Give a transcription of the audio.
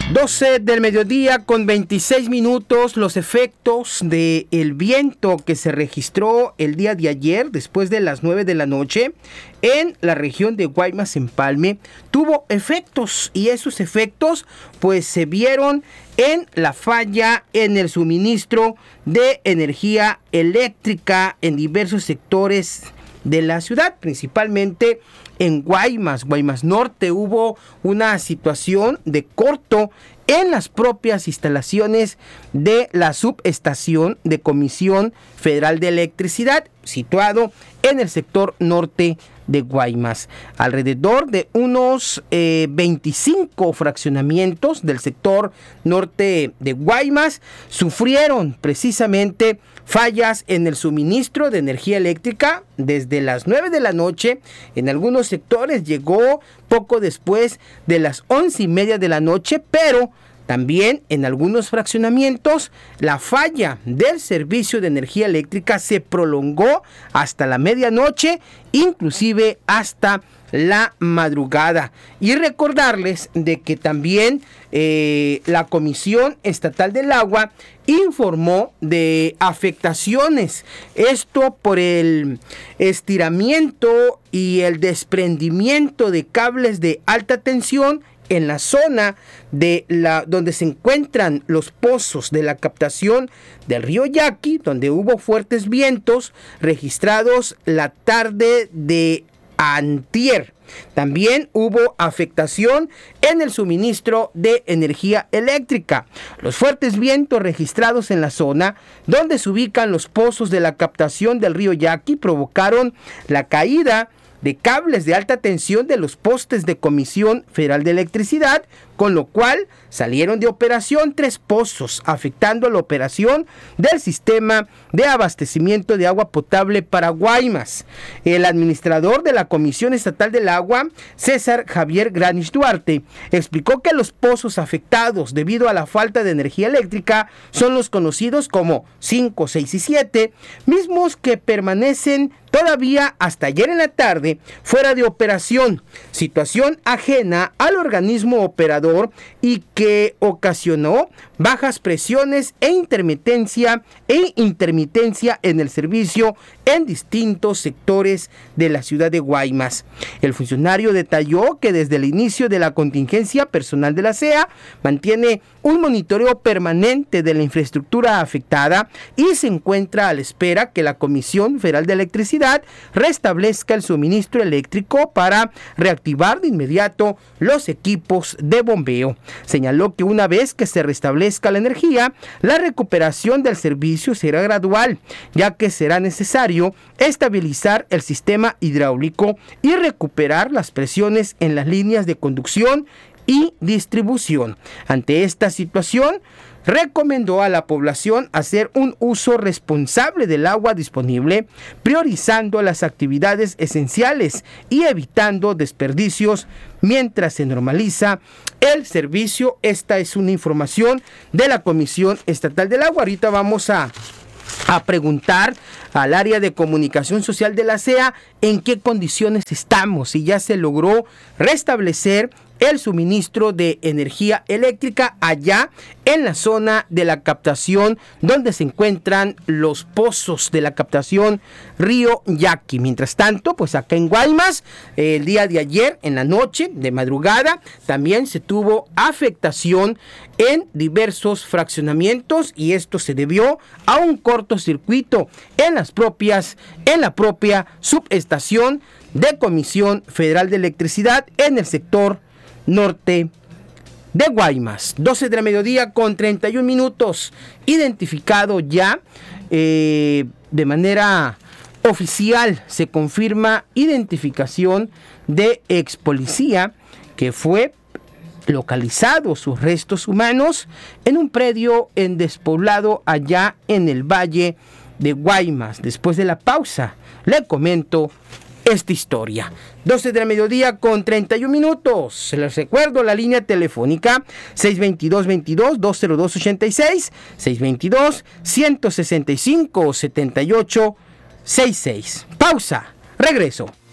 12 del mediodía con 26 minutos, los efectos del viento que se registró el día de ayer después de las 9 de la noche en la región de Guaymas, Empalme, tuvo efectos y esos efectos pues se vieron en la falla en el suministro de energía eléctrica en diversos sectores de la ciudad, principalmente en Guaymas Norte. Hubo una situación de corto en las propias instalaciones de la subestación de Comisión Federal de Electricidad, situado en el sector norte de Guaymas. Alrededor de unos 25 fraccionamientos del sector norte de Guaymas sufrieron precisamente fallas en el suministro de energía eléctrica desde las 9 de la noche. En algunos sectores llegó poco después de las 11:30 de la noche, pero también en algunos fraccionamientos la falla del servicio de energía eléctrica se prolongó hasta la medianoche, inclusive hasta la madrugada. Y recordarles de que también la Comisión Estatal del Agua informó de afectaciones, esto por el estiramiento y el desprendimiento de cables de alta tensión en la zona de donde se encuentran los pozos de la captación del río Yaqui, donde hubo fuertes vientos registrados la tarde de antier. También hubo afectación en el suministro de energía eléctrica. Los fuertes vientos registrados en la zona donde se ubican los pozos de la captación del río Yaqui provocaron la caída de cables de alta tensión de los postes de Comisión Federal de Electricidad, con lo cual salieron de operación 3 pozos, afectando la operación del sistema de abastecimiento de agua potable para Guaymas. El administrador de la Comisión Estatal del Agua, César Javier Granich Duarte, explicó que los pozos afectados debido a la falta de energía eléctrica son los conocidos como 5, 6 y 7, mismos que permanecen todavía hasta ayer en la tarde fuera de operación, situación ajena al organismo operador y que ocasionó bajas presiones e intermitencia en el servicio en distintos sectores de la ciudad de Guaymas. El funcionario detalló que desde el inicio de la contingencia, personal de la CEA mantiene un monitoreo permanente de la infraestructura afectada y se encuentra a la espera que la Comisión Federal de Electricidad restablezca el suministro eléctrico para reactivar de inmediato los equipos de bombeo. Señaló que una vez que se restablezca la energía, la recuperación del servicio será gradual, ya que será necesario estabilizar el sistema hidráulico y recuperar las presiones en las líneas de conducción y distribución. Ante esta situación, recomendó a la población hacer un uso responsable del agua disponible, priorizando las actividades esenciales y evitando desperdicios mientras se normaliza el servicio. Esta es una información de la Comisión Estatal del Agua. Ahorita vamos a preguntar al área de comunicación social de la CEA en qué condiciones estamos, si ya se logró restablecer el suministro de energía eléctrica allá en la zona de la captación donde se encuentran los pozos de la captación río Yaqui. Mientras tanto, pues acá en Guaymas, el día de ayer en la noche, de madrugada, también se tuvo afectación en diversos fraccionamientos y esto se debió a un cortocircuito en la propia subestación de Comisión Federal de Electricidad en el sector norte de Guaymas. 12 de la mediodía con 31 minutos. Identificado ya de manera oficial, se confirma identificación de ex policía que fue localizado sus restos humanos en un predio en despoblado allá en el Valle de Guaymas. Después de la pausa, le comento esta historia. 12 de la mediodía con 31 minutos. Se les recuerdo la línea telefónica 622-202-86, 622-165-7866. Pausa, regreso.